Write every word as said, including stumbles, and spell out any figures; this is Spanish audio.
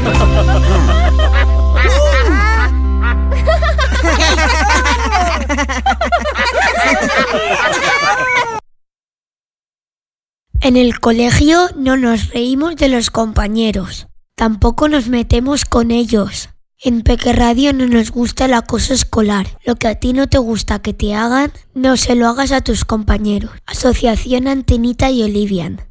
En el colegio no nos reímos de los compañeros, tampoco nos metemos con ellos. En Peque Radio no nos gusta el acoso escolar. Lo que a ti no te gusta que te hagan, no se lo hagas a tus compañeros. Asociación Antenita y Olivian.